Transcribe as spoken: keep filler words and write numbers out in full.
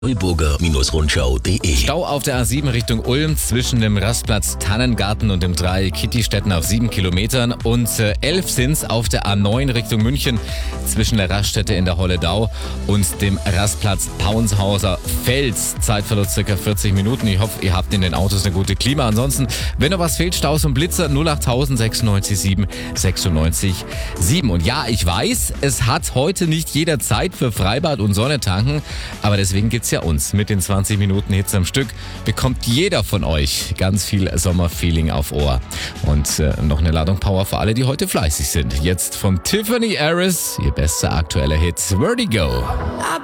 Neuburger-Rundschau punkt de. Stau auf der A sieben Richtung Ulm zwischen dem Rastplatz Tannengarten und dem Dreieck Kittistetten auf sieben Kilometern und äh, elf sind's auf der A neun Richtung München zwischen der Raststätte in der Holledau und dem Rastplatz Paunshauser Fels. Zeitverlust circa vierzig Minuten. Ich hoffe, ihr habt in den Autos eine gute Klima. Ansonsten, wenn noch was fehlt, Staus und Blitzer null achttausend sechsundneunzig sieben sechsundneunzig sieben. Und ja, ich weiß, es hat heute nicht jeder Zeit für Freibad und Sonne tanken, aber deswegen gibt's ja uns. Mit den zwanzig Minuten Hits am Stück bekommt jeder von euch ganz viel Sommerfeeling auf Ohr. Und äh, noch eine Ladung Power für alle, die heute fleißig sind. Jetzt von Tiffany Harris, ihr bester aktueller Hit, Vertigo.